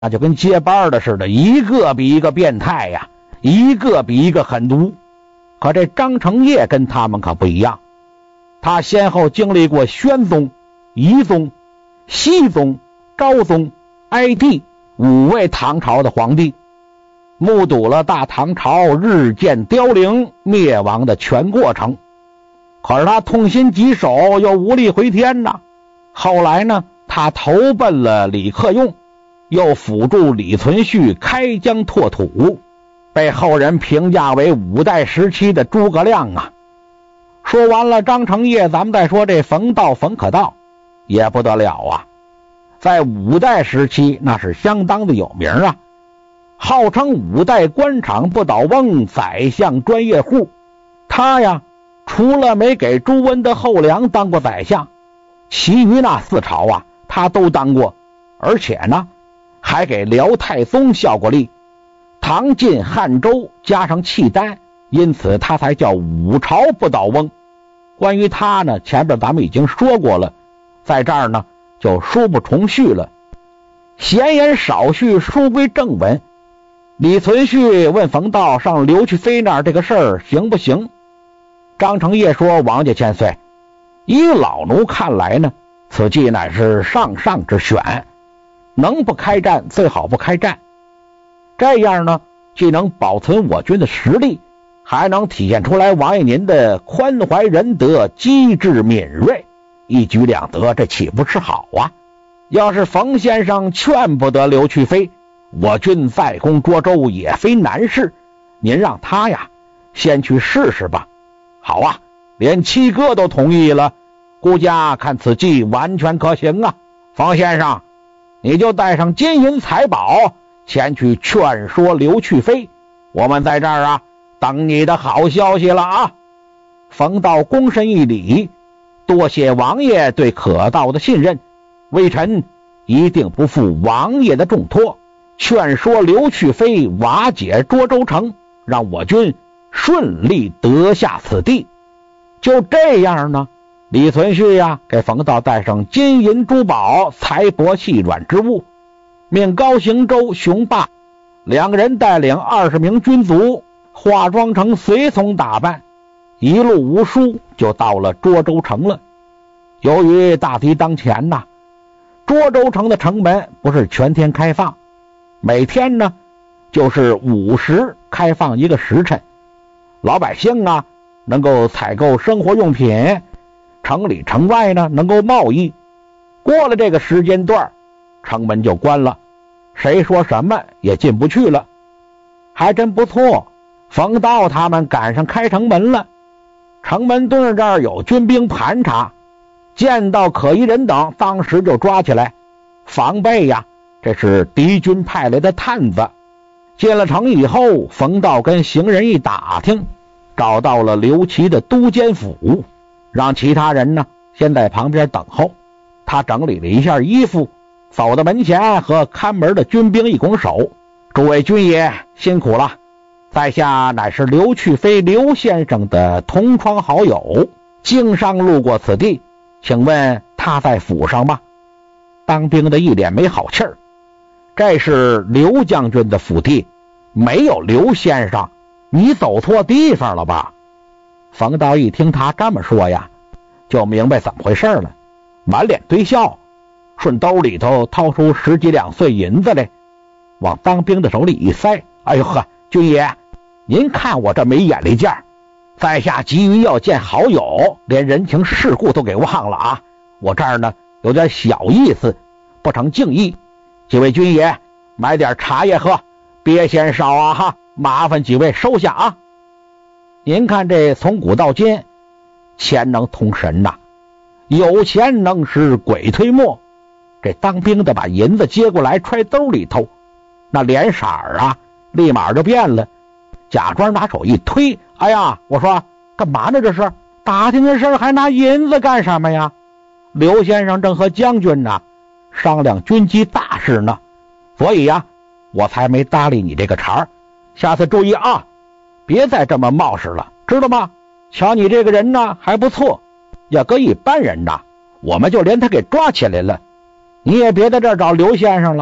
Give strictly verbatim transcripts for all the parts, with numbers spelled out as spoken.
那就跟接班的似的，一个比一个变态呀，一个比一个狠毒。可这张承业跟他们可不一样，他先后经历过宣宗、懿宗、熹宗、昭宗、哀帝五位唐朝的皇帝，目睹了大唐朝日渐凋零灭亡的全过程。可是他痛心疾首，又无力回天呐。后来呢，他投奔了李克用，又辅助李存勖开疆拓土，被后人评价为五代时期的诸葛亮啊。说完了张承业，咱们再说这冯道冯可道也不得了啊，在五代时期那是相当的有名啊，号称五代官场不倒翁，宰相专业户。他呀，除了没给朱温的后梁当过宰相，其余那四朝啊他都当过，而且呢还给辽太宗效过力，唐晋汉周加上契丹，因此他才叫五朝不倒翁。关于他呢，前边咱们已经说过了，在这儿呢就书不重叙了。闲言少叙，书归正文。李存勖问冯道上刘去飞那儿这个事儿行不行？张承业说：王家千岁，依老奴看来呢，此计乃是上上之选，能不开战最好不开战，这样呢既能保存我军的实力，还能体现出来王爷您的宽怀仁德、机智敏锐，一举两得，这岂不是好啊？要是冯先生劝不得刘去飞，我军再攻涿州也非难事，您让他呀先去试试吧。好啊，连七哥都同意了，顾家看此计完全可行啊。冯先生，你就带上金银财宝前去劝说刘去飞，我们在这儿啊等你的好消息了啊。冯道躬身一礼，多谢王爷对可道的信任，微臣一定不负王爷的重托，劝说刘去飞瓦解涿州城，让我军顺利得下此地。就这样呢，李存勖呀给冯道带上金银珠宝、财帛细软之物，命高行周、熊霸两个人带领二十名军卒，化妆成随从打扮，一路无书就到了涿州城了。由于大敌当前呐，涿州城的城门不是全天开放，每天呢就是午时开放一个时辰，老百姓啊能够采购生活用品，城里城外呢能够贸易。过了这个时间段，城门就关了，谁说什么也进不去了。还真不错，冯道他们赶上开城门了，城门墩这儿有军兵盘查，见到可疑人等当时就抓起来，防备呀这是敌军派来的探子。进了城以后，冯道跟行人一打听，找到了刘琦的都监府，让其他人呢先在旁边等候。他整理了一下衣服，走到门前和看门的军兵一拱手：诸位军爷辛苦了，在下乃是刘去飞刘先生的同窗好友，经商路过此地，请问他在府上吗？当兵的一脸没好气儿：这是刘将军的府邸，没有刘先生，你走错地方了吧？冯道一听他这么说呀，就明白怎么回事了，满脸堆笑，顺兜里头掏出十几两碎银子来，往当兵的手里一塞：哎呦呵，军爷，您看我这没眼力劲儿，在下急于要见好友，连人情世故都给忘了啊！我这儿呢有点小意思，不成敬意，几位军爷买点茶叶喝，别嫌少啊哈，麻烦几位收下啊。您看这从古到今，钱能通神呐，有钱能使鬼推磨。这当兵的把银子接过来揣兜里头，那脸色啊立马就变了，假装拿手一推：哎呀，我说干嘛呢？这是打听的事还拿银子干什么呀？刘先生正和将军呢商量军机大事呢，所以呀我才没搭理你这个茬儿，下次注意啊，别再这么冒失了，知道吗？瞧你这个人呢还不错，要搁一般人呐，我们就连他给抓起来了。你也别在这儿找刘先生了，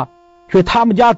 是他们家